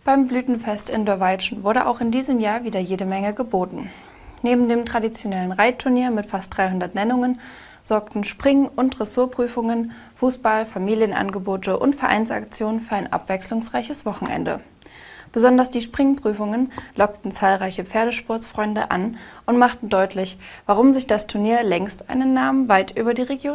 Beim Blütenfest in Dörweitschen wurde auch in diesem Jahr wieder jede Menge geboten. Neben dem traditionellen Reitturnier mit fast 300 Nennungen sorgten Springen- und Dressurprüfungen, Fußball, Familienangebote und Vereinsaktionen für ein abwechslungsreiches Wochenende. Besonders die Springprüfungen lockten zahlreiche Pferdesportsfreunde an und machten deutlich, warum sich das Turnier längst einen Namen weit über die Region